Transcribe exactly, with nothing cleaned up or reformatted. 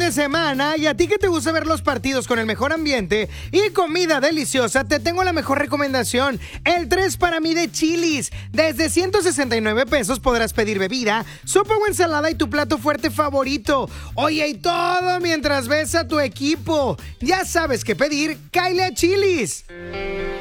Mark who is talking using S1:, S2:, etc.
S1: de semana y a ti que te gusta ver los partidos con el mejor ambiente y comida deliciosa, te tengo la mejor recomendación, el tres para mí de Chili's. Desde ciento sesenta y nueve pesos podrás pedir bebida, sopa o ensalada y tu plato fuerte favorito. Oye, y todo mientras ves a tu equipo. Ya sabes qué pedir, cáele a Chili's.